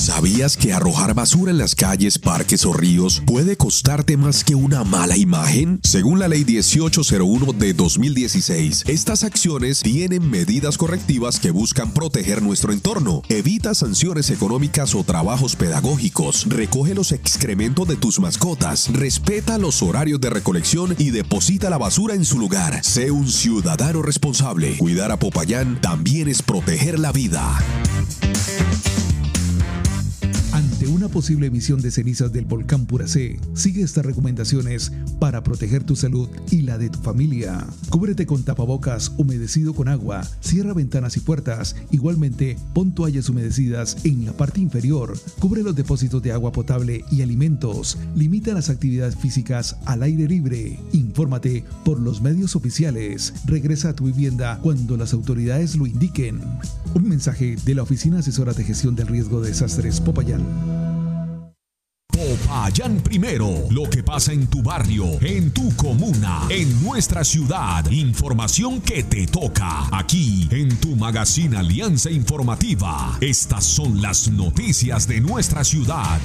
¿Sabías que arrojar basura en las calles, parques o ríos puede costarte más que una mala imagen? Según la Ley 1801 de 2016, estas acciones tienen medidas correctivas que buscan proteger nuestro entorno. Evita sanciones económicas o trabajos pedagógicos. Recoge los excrementos de tus mascotas. Respeta los horarios de recolección y deposita la basura en su lugar. Sé un ciudadano responsable. Cuidar a Popayán también es proteger la vida. Ante una posible emisión de cenizas del volcán Puracé, sigue estas recomendaciones para proteger tu salud y la de tu familia. Cúbrete con tapabocas humedecido con agua, cierra ventanas y puertas. Igualmente, pon toallas humedecidas en la parte inferior. Cubre los depósitos de agua potable y alimentos. Limita las actividades físicas al aire libre. Infórmate por los medios oficiales. Regresa a tu vivienda cuando las autoridades lo indiquen. Un mensaje de la Oficina Asesora de Gestión del Riesgo de Desastres Popayán. Popayán Primero, lo que pasa en tu barrio, en tu comuna, en nuestra ciudad. Información que te toca aquí en tu magazine Alianza Informativa. Estas son las noticias de nuestra ciudad.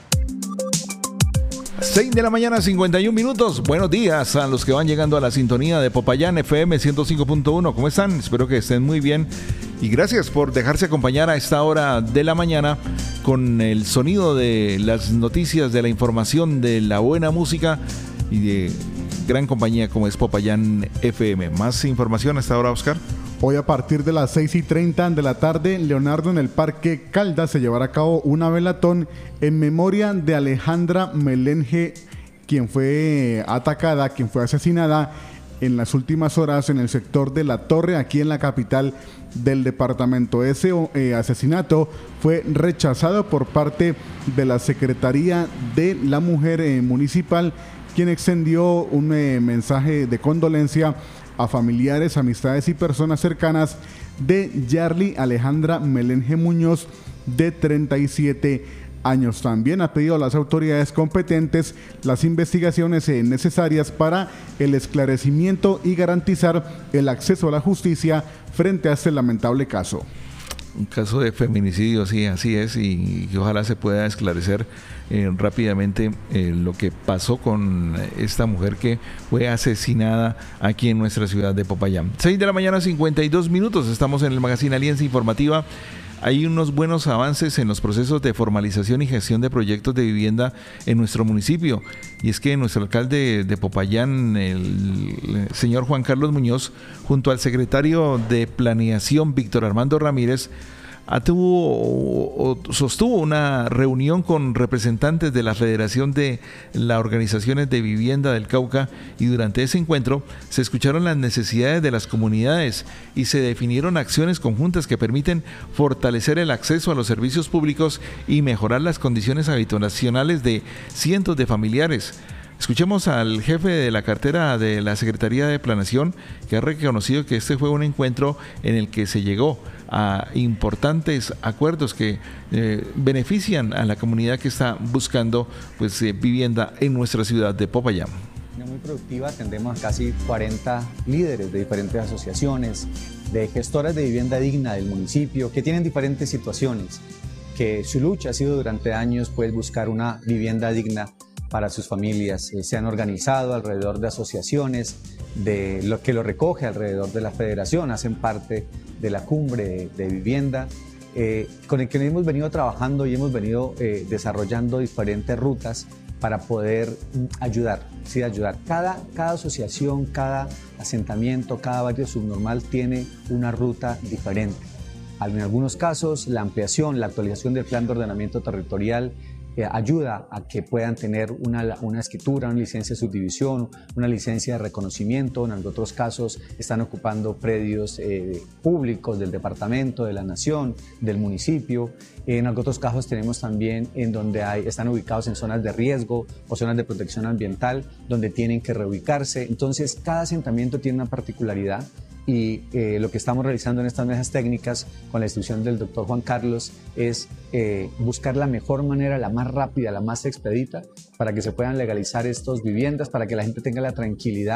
6 de la mañana, 51 minutos. Buenos días a los que van llegando a la sintonía de Popayán FM 105.1. ¿Cómo están? Espero que estén muy bien. Y gracias por dejarse acompañar a esta hora de la mañana con el sonido de las noticias, de la información, de la buena música y de gran compañía como es Popayán FM. ¿Más información hasta ahora, Oscar? Hoy a partir de las 6:30 de la tarde, Leonardo, en el Parque Caldas, se llevará a cabo una velatón en memoria de Alejandra Melenge, quien fue atacada, quien fue asesinada en las últimas horas en el sector de La Torre, aquí en la capital del departamento. Ese asesinato fue rechazado por parte de la Secretaría de la Mujer Municipal, quien extendió un mensaje de condolencia a familiares, amistades y personas cercanas de Yarly Alejandra Melenge Muñoz, de 37 años. También ha pedido a las autoridades competentes las investigaciones necesarias para el esclarecimiento y garantizar el acceso a la justicia frente a este lamentable caso. Un caso de feminicidio, sí, así es, y ojalá se pueda esclarecer rápidamente lo que pasó con esta mujer que fue asesinada aquí en nuestra ciudad de Popayán. 6 de la mañana, 52 minutos, estamos en el magazine Alianza Informativa. Hay unos buenos avances en los procesos de formalización y gestión de proyectos de vivienda en nuestro municipio. Y es que nuestro alcalde de Popayán, el señor Juan Carlos Muñoz, junto al secretario de Planeación, Víctor Armando Ramírez, sostuvo una reunión con representantes de la Federación de las Organizaciones de Vivienda del Cauca, y durante ese encuentro se escucharon las necesidades de las comunidades y se definieron acciones conjuntas que permiten fortalecer el acceso a los servicios públicos y mejorar las condiciones habitacionales de cientos de familiares. Escuchemos al jefe de la cartera de la Secretaría de Planeación, que ha reconocido que este fue un encuentro en el que se llegó a importantes acuerdos que benefician a la comunidad que está buscando vivienda en nuestra ciudad de Popayán. Muy productiva, atendemos a casi 40 líderes de diferentes asociaciones, de gestoras de vivienda digna del municipio, que tienen diferentes situaciones, que su lucha ha sido durante años buscar una vivienda digna para sus familias. Se han organizado alrededor de asociaciones, de lo que lo recoge alrededor de la federación, hacen parte de la cumbre de vivienda, con el que hemos venido trabajando y hemos venido desarrollando diferentes rutas para poder ayudar, ¿sí? Ayudar. Cada asociación, cada asentamiento, cada barrio subnormal tiene una ruta diferente. En algunos casos, la ampliación, la actualización del plan de ordenamiento territorial ayuda a que puedan tener una escritura, una licencia de subdivisión, una licencia de reconocimiento. En otros casos están ocupando predios públicos del departamento, de la nación, del municipio. En otros casos tenemos también en donde están ubicados en zonas de riesgo o zonas de protección ambiental, donde tienen que reubicarse. Entonces, cada asentamiento tiene una particularidad. Y lo que estamos realizando en estas mesas técnicas con la instrucción del doctor Juan Carlos es buscar la mejor manera, la más rápida, la más expedita, para que se puedan legalizar estas viviendas, para que la gente tenga la tranquilidad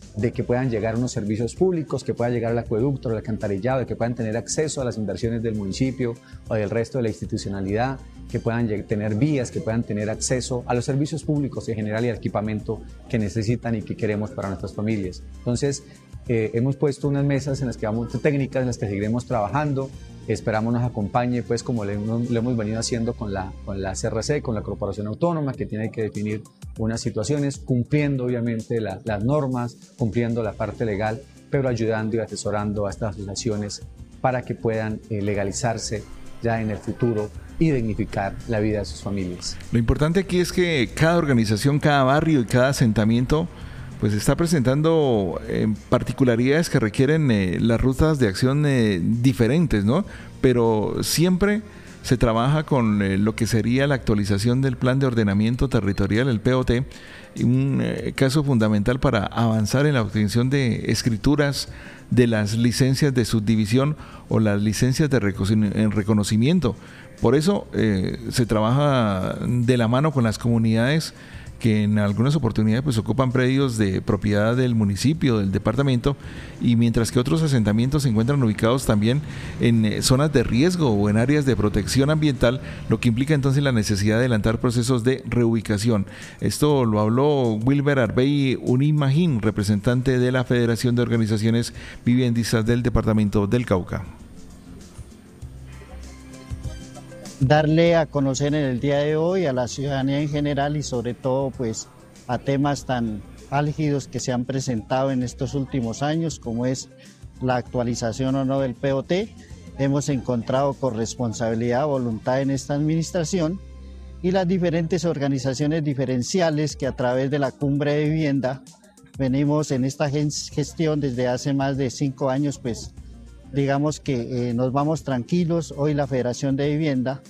de que puedan llegar unos servicios públicos, que pueda llegar al acueducto, al alcantarillado, de que puedan tener acceso a las inversiones del municipio o del resto de la institucionalidad, que puedan tener vías, que puedan tener acceso a los servicios públicos en general y al equipamiento que necesitan y que queremos para nuestras familias. Entonces, hemos puesto unas mesas en las que vamos, técnicas en las que seguiremos trabajando. Esperamos nos acompañe, pues como lo hemos venido haciendo con la CRC, con la Corporación Autónoma, que tiene que definir unas situaciones, cumpliendo obviamente las normas, cumpliendo la parte legal, pero ayudando y asesorando a estas asociaciones para que puedan legalizarse ya en el futuro y dignificar la vida de sus familias. Lo importante aquí es que cada organización, cada barrio y cada asentamiento pues está presentando particularidades que requieren las rutas de acción diferentes, ¿no? Pero siempre se trabaja con lo que sería la actualización del Plan de Ordenamiento Territorial, el POT, un caso fundamental para avanzar en la obtención de escrituras de las licencias de subdivisión o las licencias de reconocimiento. Por eso se trabaja de la mano con las comunidades que en algunas oportunidades pues ocupan predios de propiedad del municipio, del departamento, y mientras que otros asentamientos se encuentran ubicados también en zonas de riesgo o en áreas de protección ambiental, lo que implica entonces la necesidad de adelantar procesos de reubicación. Esto lo habló Wilber Arbey Unimagín, representante de la Federación de Organizaciones Viviendistas del departamento del Cauca. Darle a conocer en el día de hoy a la ciudadanía en general y sobre todo pues a temas tan álgidos que se han presentado en estos últimos años, como es la actualización o no del POT. Hemos encontrado corresponsabilidad, voluntad en esta administración y las diferentes organizaciones diferenciales que a través de la Cumbre de Vivienda venimos en esta gestión desde hace más de 5 años, pues digamos que nos vamos tranquilos. Hoy la Federación de Vivienda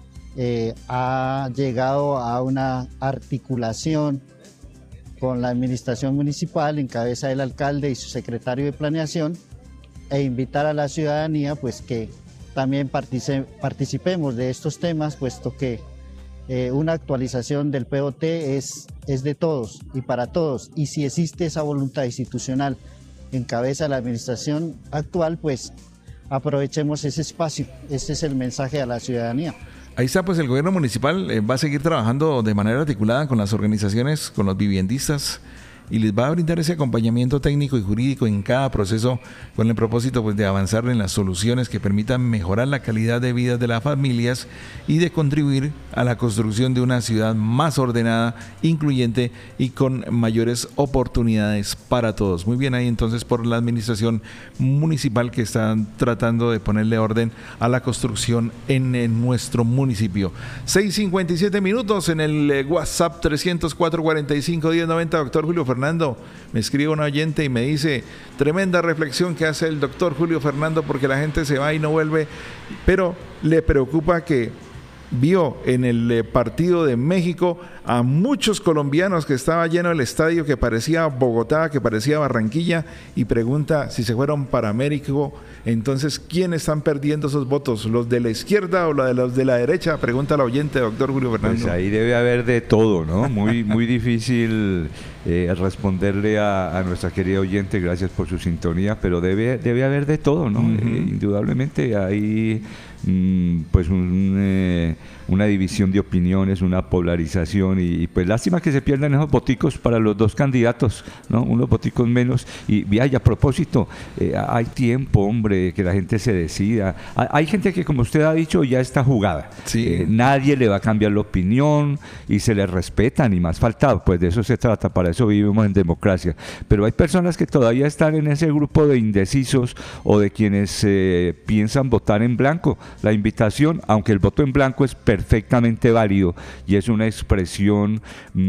ha llegado a una articulación con la administración municipal en cabeza del alcalde y su secretario de planeación, e invitar a la ciudadanía pues que también participemos de estos temas, puesto que una actualización del POT es de todos y para todos, y si existe esa voluntad institucional en cabeza de la administración actual, pues aprovechemos ese espacio. Ese es el mensaje a la ciudadanía. Ahí está, pues el gobierno municipal va a seguir trabajando de manera articulada con las organizaciones, con los viviendistas, y les va a brindar ese acompañamiento técnico y jurídico en cada proceso, con el propósito pues de avanzar en las soluciones que permitan mejorar la calidad de vida de las familias y de contribuir a la construcción de una ciudad más ordenada, incluyente y con mayores oportunidades para todos. Muy bien ahí entonces por la administración municipal, que están tratando de ponerle orden a la construcción en nuestro municipio. 6:57 minutos en el WhatsApp 304-45-1090. Doctor Julio Fernando, me escribe un oyente y me dice: tremenda reflexión que hace el doctor Julio Fernando, porque la gente se va y no vuelve, pero le preocupa que vio en el partido de México a muchos colombianos, que estaba lleno el estadio, que parecía Bogotá, que parecía Barranquilla, y pregunta si se fueron para México. Entonces, ¿quiénes están perdiendo esos votos? ¿Los de la izquierda o los de la derecha? Pregunta el oyente, doctor Julio Fernando. Pues ahí debe haber de todo, ¿no? Muy difícil responderle a nuestra querida oyente, gracias por su sintonía, pero debe haber de todo, ¿no? Indudablemente hay pues una división de opiniones, una polarización, y pues lástima que se pierdan esos voticos para los dos candidatos, ¿no? Unos voticos menos. Y a propósito, hay tiempo, hombre, que la gente se decida. Hay gente que, como usted ha dicho, ya está jugada. Sí. Nadie le va a cambiar la opinión y se le respeta, ni más faltaba. Pues de eso se trata, para eso vivimos en democracia. Pero hay personas que todavía están en ese grupo de indecisos o de quienes piensan votar en blanco. La invitación, aunque el voto en blanco es perfectamente válido y es una expresión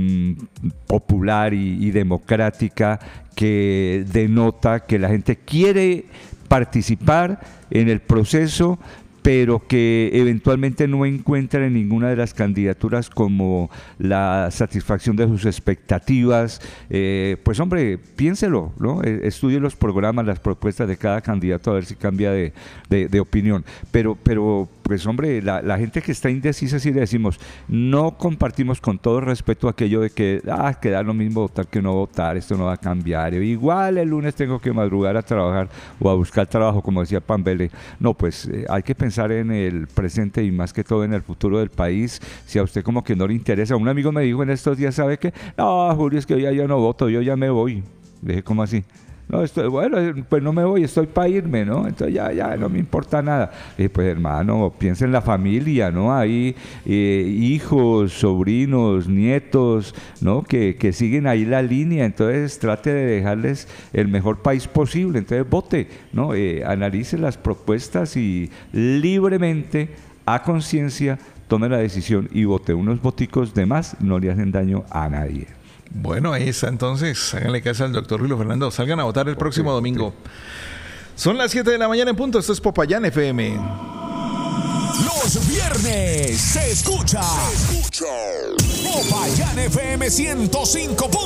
popular y democrática que denota que la gente quiere participar en el proceso, pero que eventualmente no encuentra en ninguna de las candidaturas como la satisfacción de sus expectativas, pues hombre, piénselo, ¿no? Estudie los programas, las propuestas de cada candidato, a ver si cambia de opinión. Pero pues hombre, la gente que está indecisa, sí le decimos, no compartimos con todo respeto aquello de que da lo mismo votar que no votar, esto no va a cambiar, igual el lunes tengo que madrugar a trabajar o a buscar trabajo, como decía Pambele. No, pues hay que pensar en el presente y más que todo en el futuro del país. Si a usted como que no le interesa, un amigo me dijo en estos días, ¿sabe qué? No, Julio, es que yo ya no voto, yo ya me voy. Le dije, ¿cómo así? No, pues no me voy, estoy para irme, ¿no? Entonces ya no me importa nada. Le dije, pues hermano, piensa en la familia, ¿no? Hay hijos, sobrinos, nietos, ¿no? Que siguen ahí la línea, entonces trate de dejarles el mejor país posible, entonces vote, ¿no? Analice las propuestas y libremente, a conciencia, tome la decisión y vote. Unos voticos de más no le hacen daño a nadie. Bueno, ahí está entonces. Háganle caso al doctor Julio Fernando. Salgan a votar el próximo domingo. Son las 7 de la mañana en punto. Esto es Popayán FM. Los viernes se escucha Popayán FM 105.3.